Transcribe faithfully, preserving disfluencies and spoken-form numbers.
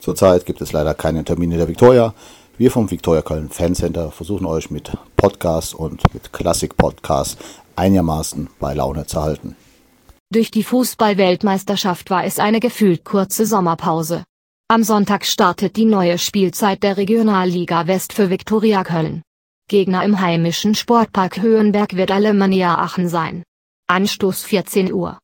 Zurzeit gibt es leider keine Termine der Viktoria. Wir vom Viktoria Köln Fancenter versuchen euch mit Podcasts und mit Klassik-Podcasts einigermaßen bei Laune zu halten. Durch die Fußball-Weltmeisterschaft war es eine gefühlt kurze Sommerpause. Am Sonntag startet die neue Spielzeit der Regionalliga West für Viktoria Köln. Gegner im heimischen Sportpark Höhenberg wird Alemannia Aachen sein. Anstoß vierzehn Uhr.